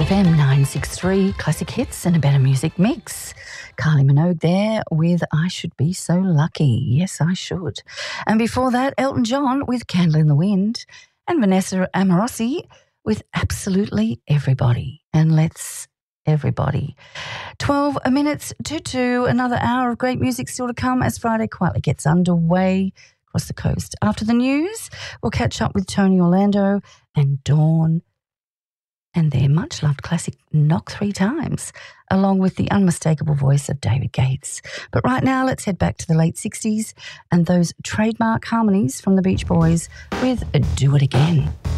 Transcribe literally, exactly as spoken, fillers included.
F M nine sixty-three, classic hits and a better music mix. Kylie Minogue there with I Should Be So Lucky. Yes, I should. And before that, Elton John with Candle in the Wind and Vanessa Amorosi with Absolutely Everybody. And let's everybody. twelve minutes to two, another hour of great music still to come as Friday quietly gets underway across the coast. After the news, we'll catch up with Tony Orlando and Dawn and their much-loved classic Knock Three Times, along with the unmistakable voice of David Gates. But right now, let's head back to the late sixties and those trademark harmonies from the Beach Boys with Do It Again.